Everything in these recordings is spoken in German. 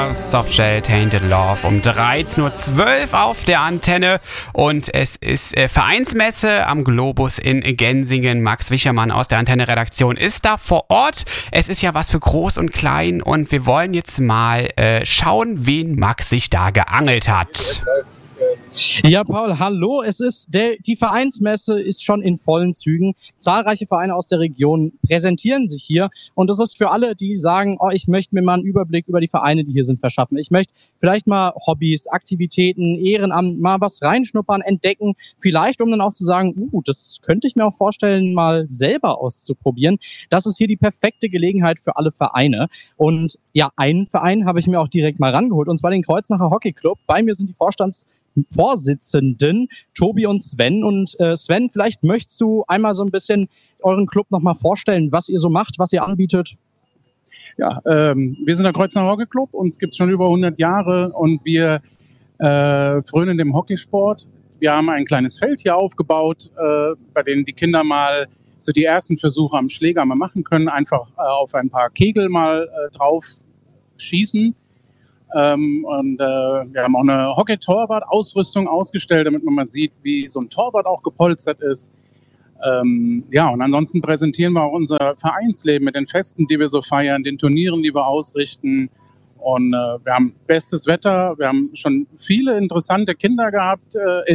Softshell Tainted Love um 13.12 Uhr auf der Antenne und es ist Vereinsmesse am Globus in Gensingen. Max Wichermann aus der Antenne-Redaktion ist da vor Ort. Es ist ja was für Groß und Klein und wir wollen jetzt mal schauen, wen Max sich da geangelt hat. Ja, Paul, hallo. Die Vereinsmesse ist schon in vollen Zügen. Zahlreiche Vereine aus der Region präsentieren sich hier. Und das ist für alle, die sagen, ich möchte mir mal einen Überblick über die Vereine, die hier sind, verschaffen. Ich möchte vielleicht mal Hobbys, Aktivitäten, Ehrenamt, mal was reinschnuppern, entdecken. Vielleicht, um dann auch zu sagen, das könnte ich mir auch vorstellen, mal selber auszuprobieren. Das ist hier die perfekte Gelegenheit für alle Vereine. Und ja, einen Verein habe ich mir auch direkt mal rangeholt. Und zwar den Kreuznacher Hockey Club. Bei mir sind die Vorsitzenden Tobi und Sven. Und Sven, vielleicht möchtest du einmal so ein bisschen euren Club nochmal vorstellen, was ihr so macht, was ihr anbietet? Ja, wir sind der Kreuznacher Hockey Club, uns gibt es schon über 100 Jahre und wir frönen dem Hockeysport. Wir haben ein kleines Feld hier aufgebaut, bei dem die Kinder mal so die ersten Versuche am Schläger mal machen können, einfach auf ein paar Kegel mal drauf schießen. Und wir haben auch eine Hockey-Torwart-Ausrüstung ausgestellt, damit man mal sieht, wie so ein Torwart auch gepolstert ist. Und ansonsten präsentieren wir auch unser Vereinsleben mit den Festen, die wir so feiern, den Turnieren, die wir ausrichten. Und wir haben bestes Wetter, wir haben schon viele interessierte Kinder gehabt,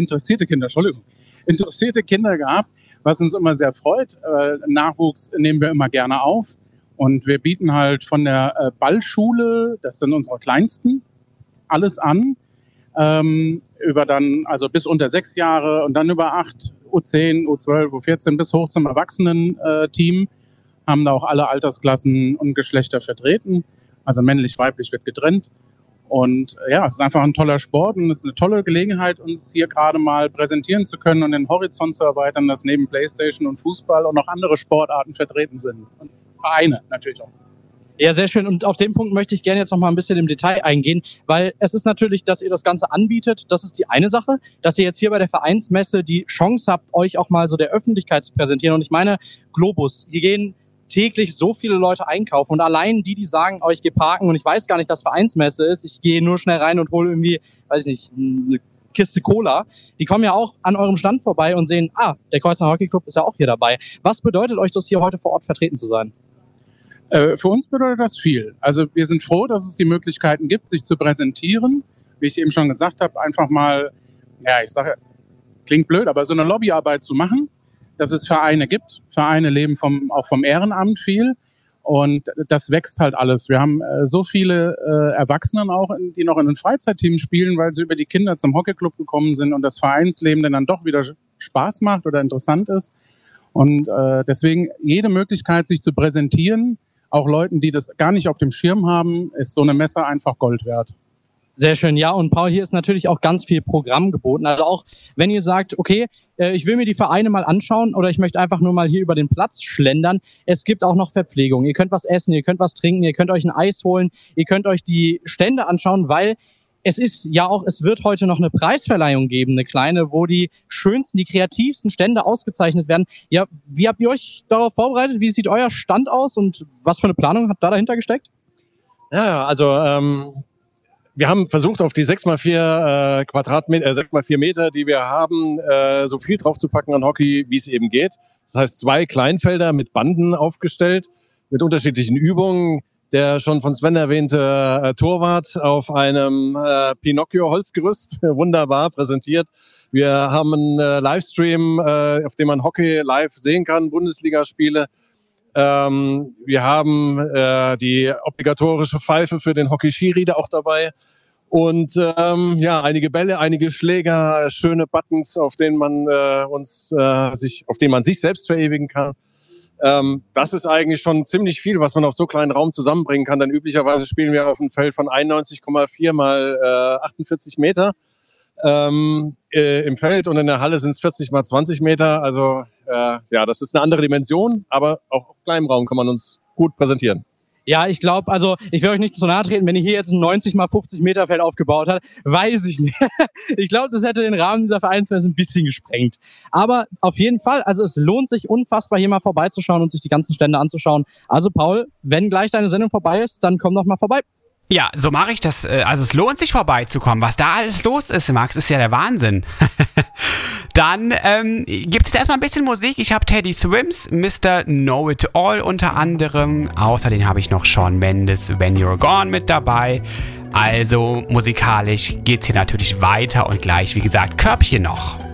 was uns immer sehr freut. Nachwuchs nehmen wir immer gerne auf. Und wir bieten halt von der Ballschule, das sind unsere Kleinsten, alles an, über dann, also bis unter 6 Jahre und dann über 8, U10, U12, U14 bis hoch zum Erwachsenen-Team, haben da auch alle Altersklassen und Geschlechter vertreten. Also männlich, weiblich wird getrennt. Und ja, es ist einfach ein toller Sport und es ist eine tolle Gelegenheit, uns hier gerade mal präsentieren zu können und den Horizont zu erweitern, dass neben Playstation und Fußball auch noch andere Sportarten vertreten sind. Und Vereine natürlich auch. Ja, sehr schön. Und auf den Punkt möchte ich gerne jetzt noch mal ein bisschen im Detail eingehen, weil es ist natürlich, dass ihr das Ganze anbietet, das ist die eine Sache, dass ihr jetzt hier bei der Vereinsmesse die Chance habt, euch auch mal so der Öffentlichkeit zu präsentieren. Und ich meine, Globus, hier gehen täglich so viele Leute einkaufen und allein die sagen, ich gehe parken und ich weiß gar nicht, dass Vereinsmesse ist, ich gehe nur schnell rein und hole irgendwie, weiß ich nicht, eine Kiste Cola, die kommen ja auch an eurem Stand vorbei und sehen, der Kreuznacher Hockey Club ist ja auch hier dabei. Was bedeutet euch das, hier heute vor Ort vertreten zu sein? Für uns bedeutet das viel. Also wir sind froh, dass es die Möglichkeiten gibt, sich zu präsentieren. Wie ich eben schon gesagt habe, einfach mal, klingt blöd, aber so eine Lobbyarbeit zu machen, dass es Vereine gibt. Vereine leben auch vom Ehrenamt viel und das wächst halt alles. Wir haben so viele Erwachsene auch, die noch in den Freizeitteams spielen, weil sie über die Kinder zum Hockeyclub gekommen sind und das Vereinsleben dann doch wieder Spaß macht oder interessant ist. Und deswegen jede Möglichkeit, sich zu präsentieren, auch Leuten, die das gar nicht auf dem Schirm haben, ist so eine Messe einfach Gold wert. Sehr schön, ja. Und Paul, hier ist natürlich auch ganz viel Programm geboten. Also auch, wenn ihr sagt, okay, ich will mir die Vereine mal anschauen oder ich möchte einfach nur mal hier über den Platz schlendern. Es gibt auch noch Verpflegung. Ihr könnt was essen, ihr könnt was trinken, ihr könnt euch ein Eis holen, ihr könnt euch die Stände anschauen, weil es wird heute noch eine Preisverleihung geben, eine kleine, wo die schönsten, die kreativsten Stände ausgezeichnet werden. Ja, wie habt ihr euch darauf vorbereitet? Wie sieht euer Stand aus und was für eine Planung habt ihr dahinter gesteckt? Ja, also wir haben versucht, auf die 6x4 Quadratmeter, 6x4 Meter, die wir haben, so viel drauf zu packen an Hockey, wie es eben geht. Das heißt, 2 Kleinfelder mit Banden aufgestellt, mit unterschiedlichen Übungen. Der schon von Sven erwähnte Torwart auf einem Pinocchio-Holzgerüst, wunderbar präsentiert. Wir haben einen Livestream, auf dem man Hockey live sehen kann, Bundesligaspiele. Wir haben die obligatorische Pfeife für den Hockey-Schiri auch dabei. Und einige Bälle, einige Schläger, schöne Buttons, auf denen man sich selbst verewigen kann. Das ist eigentlich schon ziemlich viel, was man auf so kleinen Raum zusammenbringen kann. Denn üblicherweise spielen wir auf einem Feld von 91,4 mal 48 Meter im Feld und in der Halle sind es 40 mal 20 Meter. Also das ist eine andere Dimension, aber auch auf kleinem Raum kann man uns gut präsentieren. Ja, ich glaube, also ich will euch nicht zu nahe treten, wenn ihr hier jetzt ein 90 mal 50 Meter Feld aufgebaut habt, weiß ich nicht. Ich glaube, das hätte den Rahmen dieser Vereinsmesse ein bisschen gesprengt. Aber auf jeden Fall, also es lohnt sich unfassbar, hier mal vorbeizuschauen und sich die ganzen Stände anzuschauen. Also Paul, wenn gleich deine Sendung vorbei ist, dann komm doch mal vorbei. Ja, so mache ich das. Also es lohnt sich vorbeizukommen. Was da alles los ist, Max, ist ja der Wahnsinn. Dann gibt es erstmal ein bisschen Musik. Ich habe Teddy Swims, Mr. Know-It-All unter anderem. Außerdem habe ich noch Shawn Mendes, When You're Gone mit dabei. Also musikalisch geht's hier natürlich weiter und gleich, wie gesagt, Körbchen noch.